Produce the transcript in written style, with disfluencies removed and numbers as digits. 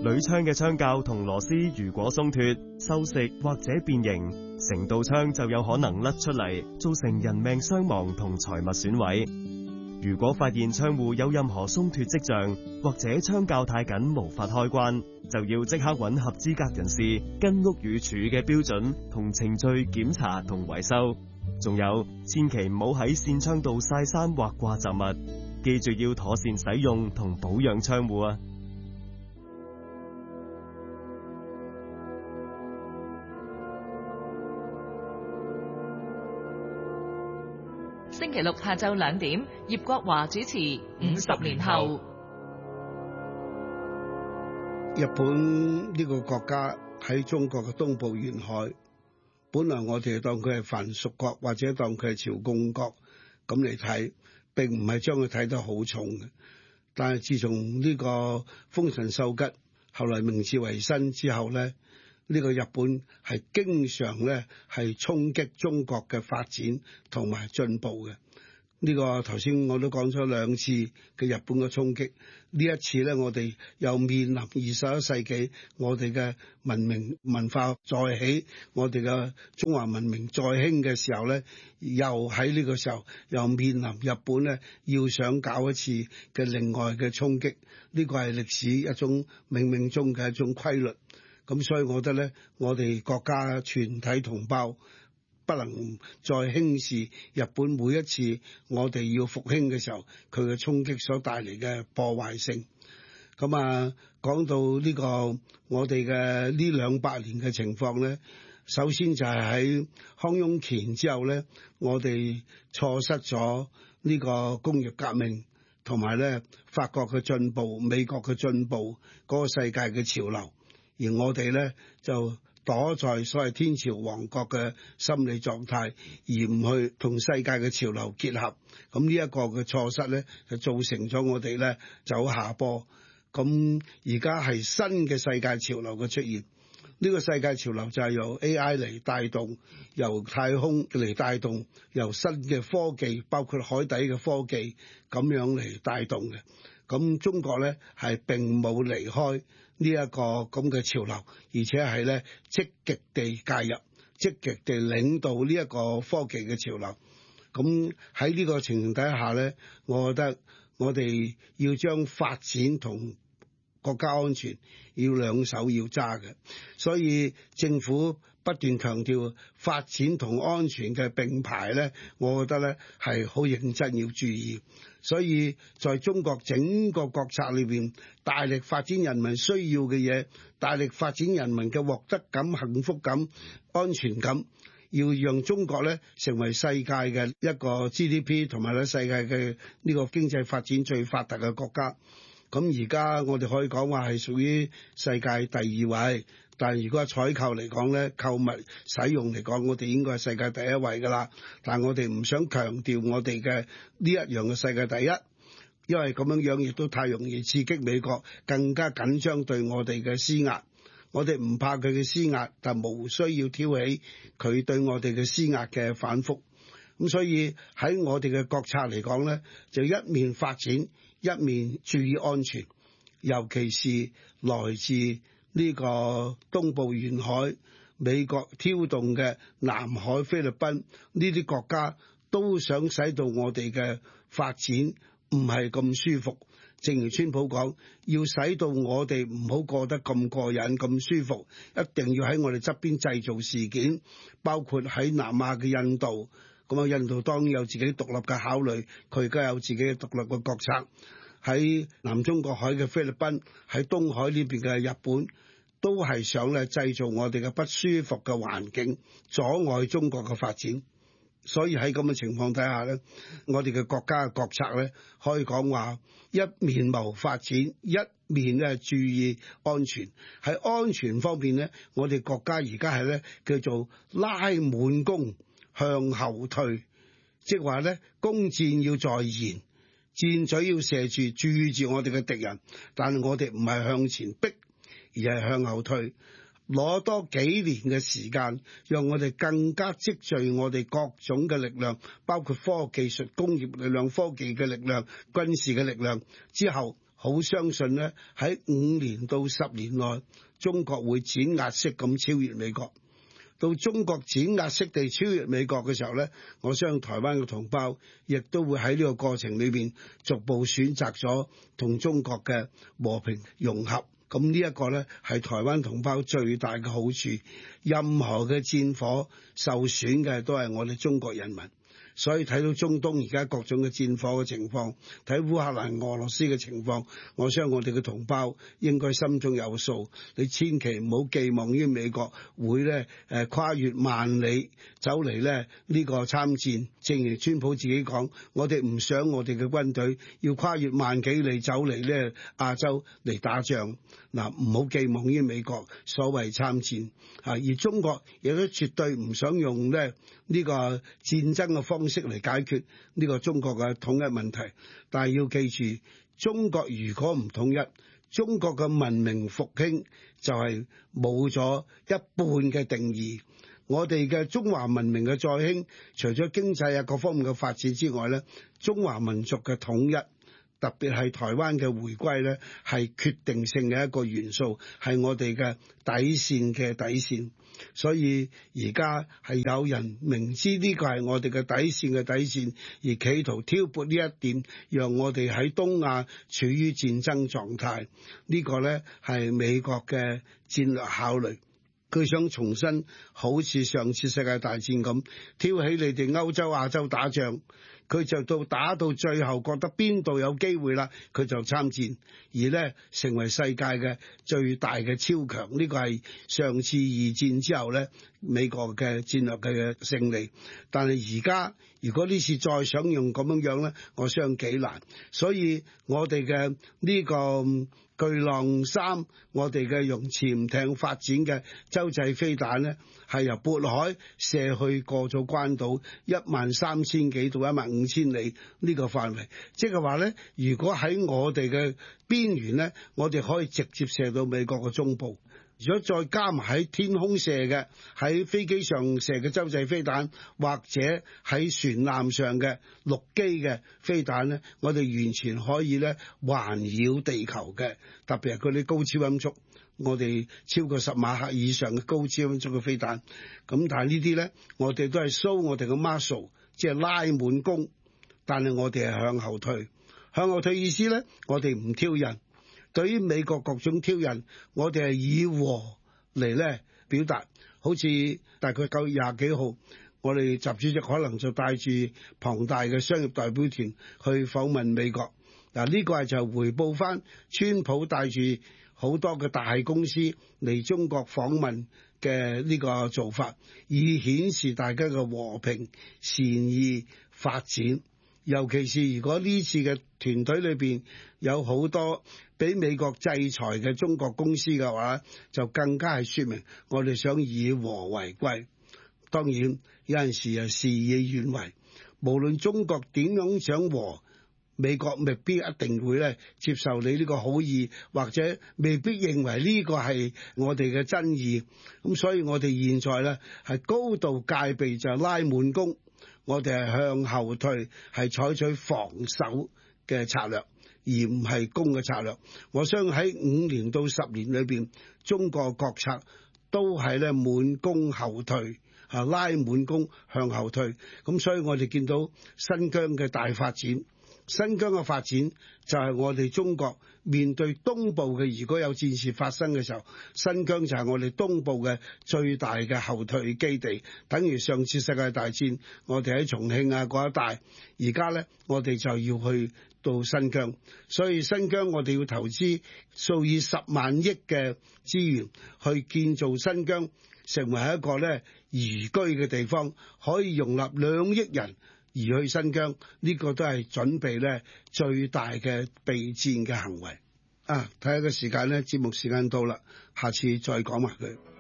鋁槍嘅槍架同螺絲如果鬆脱、銹蝕或者變形，成道槍就有可能甩出嚟，造成人命傷亡同財物損毀。如果發現窗戶有任何鬆脱跡象，或者槍架太緊無法開關，就要即刻揾合資格人士跟屋宇署嘅標準同程序檢查同維修。仲有，千祈唔好喺扇窗度曬衫或掛雜物，記住要妥善使用同保養窗戶啊！ 星期六下晝2點，葉國華主持《50年後》。 日本呢個國家喺中國嘅東部沿海，本來我哋當佢係藩屬國或者當佢係朝貢國咁嚟睇，並唔係將佢睇得好重嘅。但係自從呢個豐臣秀吉後來明治維新之後咧，呢個日本係經常咧係衝擊中國嘅發展同埋進步嘅。呢個頭先我都講咗2次嘅日本嘅衝擊，呢一次咧我哋又面臨21世紀，我哋嘅文明文化再起，我哋嘅中華文明再興嘅時候咧，又喺呢個時候又面臨日本咧要想搞一次嘅另外嘅衝擊，呢個係歷史一種冥冥中嘅一種規律。咁所以我覺得咧，我哋國家全體同胞不能再輕視日本每一次我哋要復興嘅時候，佢嘅衝擊所帶嚟嘅破壞性。咁啊，講到呢個我哋嘅呢200年嘅情況咧，首先就係喺康雍乾之後咧，我哋錯失咗呢個工業革命，同埋咧法國嘅進步、美國嘅進步嗰個世界嘅潮流。而我哋咧就躲在所謂天朝王國嘅心理狀態，而唔去同世界嘅潮流結合。咁呢一個嘅錯失咧，就造成咗我哋咧走下坡。咁而家係新嘅世界潮流嘅出現，呢個世界潮流就係由 AI 嚟帶動，由太空嚟帶動，由新嘅科技，包括海底嘅科技咁樣嚟帶動嘅。咁中國咧係並冇離開呢一個咁嘅潮流，而且係咧積極地介入，積極地領導呢一個科技嘅潮流。咁喺呢個情形底下咧，我覺得我哋要將發展同國家安全要兩手要揸嘅，所以政府不斷強調發展同安全嘅並排咧，我覺得咧係好認真要注意。所以在中國整個國策裏邊，大力發展人民需要嘅嘢，大力發展人民嘅獲得感、幸福感、安全感，要讓中國咧成為世界嘅一個 GDP 同埋咧世界嘅呢個經濟發展最發達嘅國家。咁而家我哋可以講話係屬於世界第2位，但係如果採購嚟講咧，購物使用嚟講，我哋應該係世界第1位㗎啦。但係我哋唔想強調我哋嘅呢一樣嘅世界第一，因為咁樣亦都太容易刺激美國更加緊張對我哋嘅施壓。我哋唔怕佢嘅施壓，但無需要挑起佢對我哋嘅施壓嘅反覆。咁所以喺我哋嘅國策嚟講咧，就一面發展，一面注意安全，尤其是來自呢個東部沿海、美國挑動嘅南海、菲律賓呢啲國家，都想使到我哋嘅發展唔係咁舒服。正如川普講，要使到我哋唔好過得咁過癮、咁舒服，一定要喺我哋側邊製造事件，包括喺南亞嘅印度。咁啊，印度當然有自己獨立嘅考慮，佢而家有自己嘅獨立嘅國策。喺南中國海嘅菲律賓，喺東海呢邊嘅日本，都係想咧製造我哋嘅不舒服嘅環境，阻礙中國嘅發展。所以喺咁嘅情況底下咧，我哋嘅國家嘅國策咧，可以講話一面謀發展，一面咧注意安全。喺安全方面咧，我哋國家而家係咧叫做拉滿弓向後退，即係話咧弓箭要在弦，箭嘴要射住我哋嘅敵人，但係我哋唔係向前逼，而係向後退。攞多幾年嘅時間，讓我哋更加積聚我哋各種嘅力量，包括科學技術、工業力量、科技嘅力量、軍事嘅力量。之後好相信咧喺5年到10年內，中國會碾壓式咁超越美國。到中國碾壓式地超越美國嘅時候咧，我相信台灣嘅同胞亦都會喺呢個過程裏邊逐步選擇咗同中國嘅和平融合。咁呢一個咧係台灣同胞最大嘅好處。任何嘅戰火受損嘅都係我哋中國人民。所以睇到中東而家各種嘅戰火嘅情況，睇烏克蘭俄羅斯嘅情況，我相信我哋嘅同胞應該心中有數。你千祈唔好寄望於美國會咧跨越萬里走嚟咧呢個參戰。正如川普自己講，我哋唔想我哋嘅軍隊要跨越萬幾里走嚟咧亞洲嚟打仗。嗱，唔好寄望於美國所謂參戰啊！而中國亦都絕對唔想用咧呢個戰爭嘅方式嚟解決呢個中國嘅統一問題。但係要記住，中國如果唔統一，中國嘅文明復興就係冇咗一半嘅定義。我哋嘅中華文明嘅再興，除咗經濟啊各方面嘅發展之外咧，中華民族嘅統一，特別係台灣嘅回歸咧，係決定性嘅一個元素，係我哋嘅底線嘅底線。所以而家係有人明知呢個係我哋嘅底線嘅底線，而企圖挑撥呢一點，讓我哋喺東亞處於戰爭狀態。呢個咧係美國嘅戰略考慮。佢想重新好似上次世界大戰咁挑起你哋歐洲亞洲打仗，佢就到打到最後覺得邊度有機會啦，佢就參戰，而咧成為世界嘅最大嘅超強。呢個係上次二戰之後咧美國嘅戰略嘅勝利。但係而家如果呢次再想用咁樣咧，我相信幾難。所以我哋嘅呢個巨浪3，我哋嘅用潛艇發展嘅洲際飛彈咧，係由渤海射去過咗關島13000幾到15000里呢個範圍，即係話咧，如果喺我哋嘅邊緣咧，我哋可以直接射到美國嘅中部。如果再加埋喺天空射嘅，喺飛機上射嘅洲際飛彈，或者喺船艦上嘅陸基嘅飛彈咧，我哋完全可以咧環繞地球嘅，特別係嗰啲高超音速，我哋超過10馬赫以上嘅高超音速嘅飛彈。咁但係呢啲咧，我哋都係 show 我哋嘅 muscle， 即係拉滿弓，但係我哋係向後退。向後退意思咧，我哋唔挑釁。對於美國各種挑釁，我哋係以和嚟咧表達。好似大概9月20幾號，我哋習主席可能就帶住龐大嘅商業代表團去訪問美國。嗱，呢個係就回報翻川普帶住好多嘅大公司嚟中國訪問嘅呢個做法，以顯示大家嘅和平善意發展。尤其是如果呢次嘅團隊裏邊有好多俾美國制裁嘅中國公司嘅話，就更加係說明我哋想以和為貴。當然有陣時係事與願違，無論中國點樣想和，美國未必一定會咧接受你呢個好意，或者未必認為呢個係我哋嘅真意。咁所以我哋現在咧係高度戒備，就拉滿弓。我哋係向後退，係採取防守嘅策略，而唔係攻嘅策略。我相信喺5年到10年裏邊，中國國策都係咧滿弓後退，拉滿弓向後退。咁所以我哋見到新疆嘅大發展。新疆嘅發展就係我哋中國面對東部嘅，如果有戰事發生嘅時候，新疆就係我哋東部嘅最大嘅後退基地，等於上次世界大戰我哋喺重慶啊嗰一帶，而家咧我哋就要去到新疆，所以新疆我哋要投資數以10萬億嘅資源去建造新疆，成為一個咧宜居嘅地方，可以容納2億人。而去新疆呢個都係準備咧最大嘅備戰嘅行為。睇下個時間咧，節目時間到啦，下次再講埋佢。